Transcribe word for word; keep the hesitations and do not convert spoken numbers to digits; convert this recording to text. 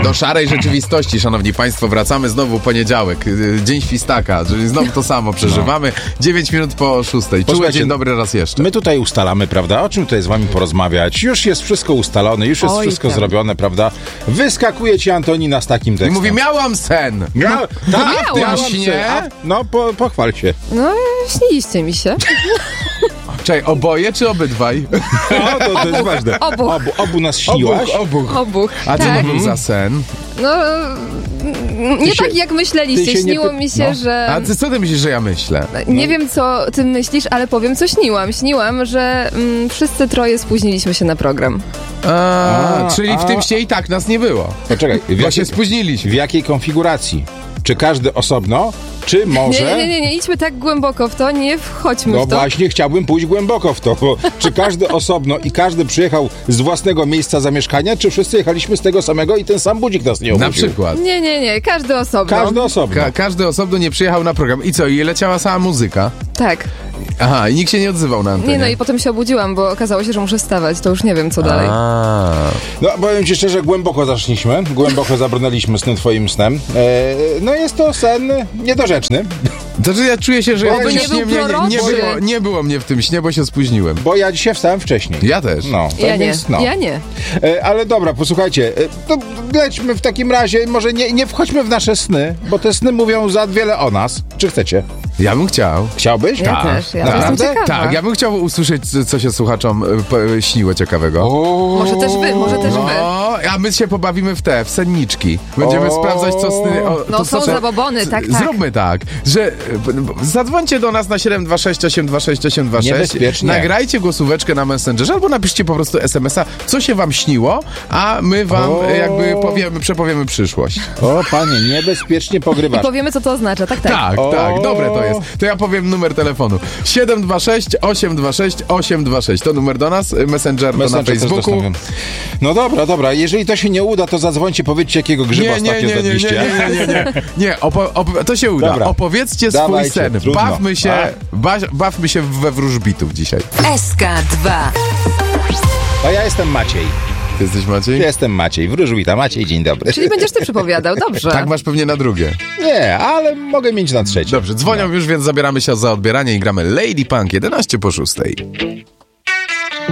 Do szarej rzeczywistości, szanowni państwo, wracamy znowu poniedziałek, dzień świstaka, czyli znowu to samo przeżywamy. dziewięć minut po szóstej. Czułe dzień dobry raz jeszcze. My tutaj ustalamy, prawda, o czym tutaj z wami porozmawiać. Już jest wszystko ustalone, już jest Oj, wszystko tam. zrobione, prawda? Wyskakuje ci Antonina z takim tekstem. Mówi, miałam sen. Miał, tak, miałam śnie. A, no, po, pochwal się. No, śniliście mi się. Czekaj, oboje czy obydwaj? No, to, to jest ważne. Obu. Obu, obu nas śniłaś. Obuch, obuch. Obu. A co tak. to był za sen? No, nie się- tak jak ty myśleliście. się nie Śniło py- mi się, no. że... A ty co ty myślisz, że ja myślę? Nie wiem, co ty myślisz, ale powiem, co śniłam. Śniłam, że mm, wszyscy troje spóźniliśmy się na program. A, A, czyli w a. tym śnie i tak nas nie było. Poczekaj, w Bo jakiej, się spóźniliśmy. w jakiej konfiguracji? Czy każdy osobno, czy może... Nie, nie, nie, nie, idźmy tak głęboko w to, nie wchodźmy No w to. właśnie, chciałbym pójść głęboko w to, bo czy każdy osobno i każdy przyjechał z własnego miejsca zamieszkania, czy wszyscy jechaliśmy z tego samego i ten sam budzik nas nie obudził? Na przykład. Nie, nie, nie, każdy osobno. Każdy osobno. Ka- każdy osobno nie przyjechał na program. I co, i leciała sama muzyka? Tak. Aha, i nikt się nie odzywał na antenie. Nie, no i potem się obudziłam, bo okazało się, że muszę wstawać, to już nie wiem, co dalej. A. No, powiem ci szczerze, głęboko zaszliśmy, głęboko zabrnęliśmy z tym twoim snem. E, no jest to sen niedorzeczny, To, że ja czuję się, że ja Oby w nie tym był śnie mnie, nie, nie, proroczy. było, nie było mnie w tym śnie, bo się spóźniłem. bo ja dzisiaj wstałem wcześniej. Ja też. No, tak Ja nie, więc, no. ja nie. E, ale dobra, posłuchajcie, e, to lećmy w takim razie, może nie, nie wchodźmy w nasze sny, bo te sny mówią za wiele o nas. Czy chcecie? Ja bym chciał. Chciałbyś? Ja Tak. też, ja Naprawdę? jestem ciekawa. Tak, ja bym chciał usłyszeć, co- co się słuchaczom y, po- śniło ciekawego. O, Może też wy, może też wy. No, a my się pobawimy w te, w senniczki. Będziemy O. sprawdzać, co sny... O, No to są co- zabobony, tak, tak. Zróbmy tak, że y, zadzwońcie do nas na siedem dwa sześć osiem dwa sześć osiem dwa sześć. Niebezpiecznie. Nagrajcie głosóweczkę na Messengerze albo napiszcie po prostu es em es a, co się wam śniło, a my wam O. y, jakby powiemy, przepowiemy przyszłość. o panie, niebezpiecznie I pogrywasz. powiemy, co to oznacza, tak, tak. Tak, O. tak, dobre to jest. To ja powiem numer telefonu. siedem dwa sześć osiem dwa sześć osiem dwa sześć. To numer do nas, Messenger, to na Messenger też Facebooku. dostępny. No dobra, dobra. Jeżeli to się nie uda, to zadzwońcie, powiedzcie, jakiego grzyba Nie, nie, ostatnio nie, nie, nie, nie, zjedliście. nie, nie, nie. Nie, opo- op- to się uda. Dobra. Opowiedzcie swój Dawajcie, sen. trudno. Bawmy się, A? ba- bawmy się we wróżbitów dzisiaj. S K dwa. A ja jestem Maciej. Ty jesteś Maciej? Jestem Maciej. Wróżbita. Maciej, dzień dobry. Czyli będziesz ty przypowiadał, dobrze. Tak masz pewnie na drugie. Nie, ale mogę mieć na trzecie. Dobrze, dzwonią już, więc zabieramy się za odbieranie i gramy Lady Punk jedenaście po szóstej.